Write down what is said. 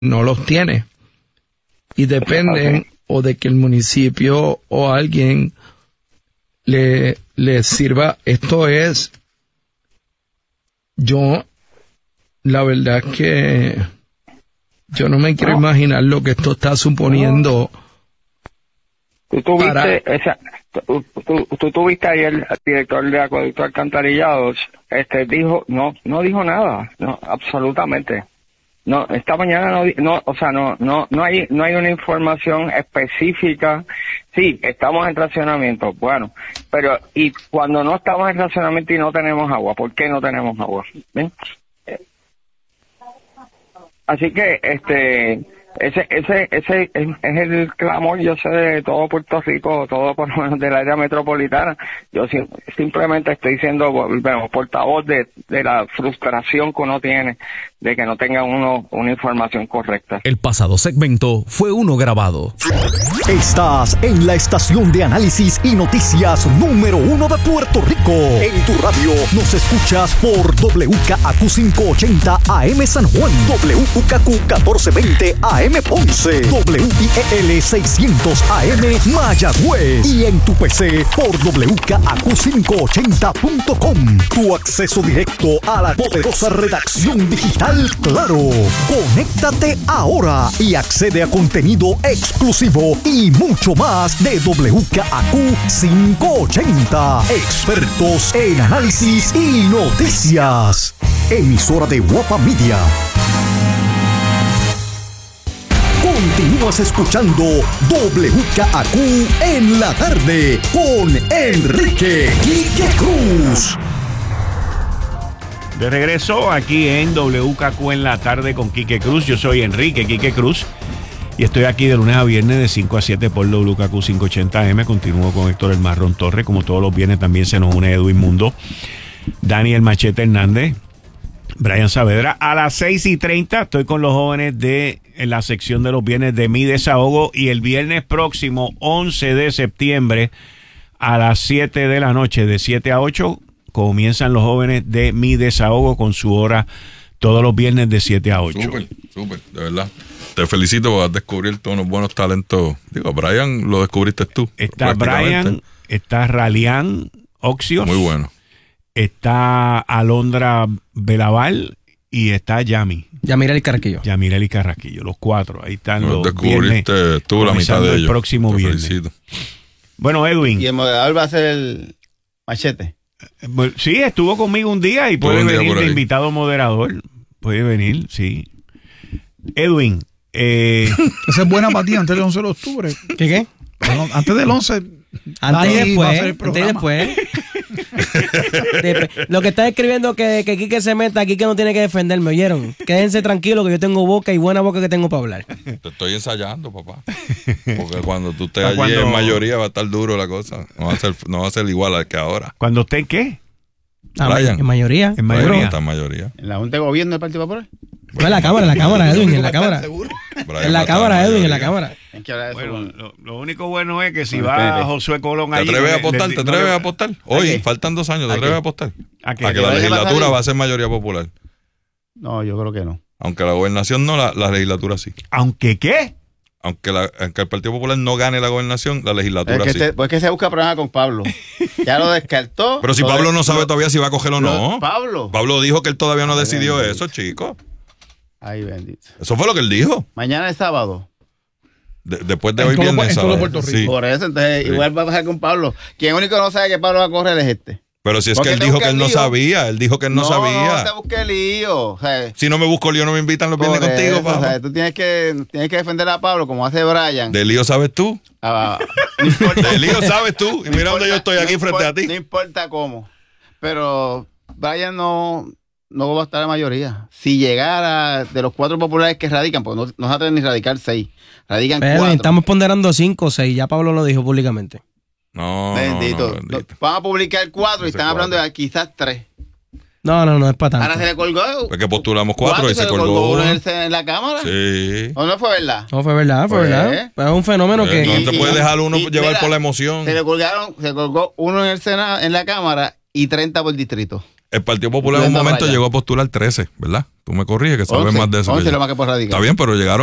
no los tiene. Y dependen o de que el municipio o alguien le sirva. Esto es, la verdad es que yo no me quiero imaginar lo que esto está suponiendo. Tú tuviste ayer al director de Acueducto Alcantarillados, no dijo nada, no, absolutamente. No, esta mañana no hay una información específica. Sí, estamos en racionamiento, bueno, pero y cuando no estamos en racionamiento y no tenemos agua, ¿por qué no tenemos agua? ¿Ven? Así que ese es el clamor, yo sé, de todo Puerto Rico, todo por lo menos del área metropolitana. Yo simplemente estoy siendo portavoz de la frustración que uno tiene de que no tenga una información correcta. El pasado segmento fue uno grabado. Estás en la estación de análisis y noticias número 1 de Puerto Rico. En tu radio nos escuchas por WKAQ 580 AM San Juan, WKQ 1420 AM Ponce, WIEL 600 AM Mayagüez y en tu PC por WKAQ580.com. Tu acceso directo a la poderosa redacción digital Claro. Conéctate ahora y accede a contenido exclusivo y mucho más de WKAQ 580. Expertos en análisis y noticias. Emisora de Guapa Media. Continúas escuchando WKAQ en la tarde con Enrique Quique Cruz. De regreso aquí en WKQ en la tarde con Quique Cruz. Yo soy Enrique Quique Cruz y estoy aquí de lunes a viernes de 5 a 7 por WKQ 580M. Continúo con Héctor El Marrón Torres. Como todos los viernes también se nos une Edwin Mundo, Daniel Machete Hernández, Brian Saavedra. A las 6:30 estoy con los jóvenes en la sección de los viernes de Mi Desahogo, y el viernes próximo 11 de septiembre a las 7 de la noche, de 7 a 8, comienzan los jóvenes de Mi Desahogo con su hora todos los viernes de 7 a 8. Súper, de verdad. Te felicito por haber descubierto unos buenos talentos. Digo, Brian lo descubriste tú. Está Brian, está Ralián Oxios. Muy bueno. Está Alondra Belaval y está Yamireli Carraquillo. Los cuatro. Ahí están los descubriste viernes, tú la mitad de ellos. El próximo viernes. Felicito. Bueno, Edwin. Y el moderador va a ser el Machete. Sí, estuvo conmigo un día y puede venir de invitado moderador. Puede venir, sí. Edwin. Esa es buena para ti antes del 11 de octubre. ¿Qué? Antes del 11. Antes y después. Lo que está escribiendo que Quique se meta aquí, que no tiene que defenderme, ¿oyeron? Quédense tranquilos que yo tengo boca y buena boca que tengo para hablar. Te estoy ensayando, papá. Porque cuando tú estés allí en mayoría va a estar duro la cosa. No va a ser igual al que ahora. ¿Cuando usted en qué? En mayoría. En mayoría. Está en mayoría. ¿En la Junta de Gobierno del Partido Popular? No, en la cámara, Edwin, en la cámara. En la cámara, Edwin, en la cámara. Bueno, lo único bueno es que si va Josué Colón ahí... ¿Te atreves a apostar? Hoy, faltan 2 años, ¿te atreves a apostar? ¿A que la legislatura va a ser mayoría popular? No, yo creo que no. Aunque la gobernación no, la legislatura sí. ¿Aunque qué? Aunque el Partido Popular no gane la gobernación, la legislatura sí. Pues que se busca problema con Pablo. Ya lo descartó. Pero si Pablo no sabe todavía si va a coger o no. Pablo dijo que él todavía no decidió eso, chico. Ay, bendito. Eso fue lo que él dijo. Mañana es sábado. Después de hoy viernes sábado. Sí. Por eso, entonces igual va a pasar con Pablo. Quien único no sabe que Pablo va a correr es este. Pero si es porque que él dijo que él no sabía. Él dijo que él no sabía. No te busques lío. O sea, si no me busco lío, no me invitan los viernes contigo, papá. O sea, tú tienes que defender a Pablo como hace Brian. ¿De lío sabes tú? No importa. De lío sabes tú. Y mira dónde yo estoy aquí frente a ti. No importa cómo. Pero Brian no va a estar en mayoría. Si llegara de los 4 populares que radican, pues no se atreven ni radicar 6. Radican 4. Estamos ponderando 5 o 6. Ya Pablo lo dijo públicamente. No, bendito. Van a publicar 4 y están hablando de quizás 3. No es para tanto. Ahora se le colgó. Porque postulamos 4 y se colgó uno en la cámara. Sí. ¿O no fue verdad? No fue verdad. Pero es un fenómeno que... No te puede dejar uno llevar por la emoción. Se colgó uno en la cámara y 30 por distrito. El Partido Popular en un momento llegó a postular 13, ¿verdad? Tú me corriges que sabes más de eso. 11 que lo más que por radical. Está bien, pero llegaron